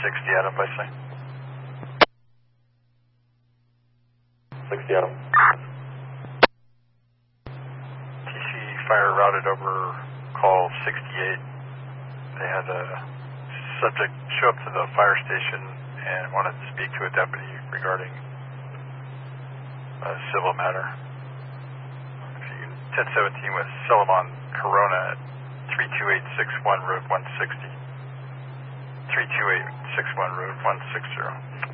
Adam, by say. 60 Adam. TC fire routed over call 68. They had a subject show up to the fire station and wanted to speak to a deputy regarding a civil matter. 1017 with Solomon Corona at 32861 Road 160. 32861 Road 160.